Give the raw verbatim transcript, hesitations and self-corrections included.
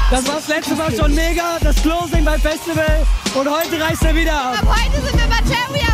Das war das letzte Mal schon mega, das Closing beim Festival und heute reißt er wieder ab. Ab heute sind wir bei Cherry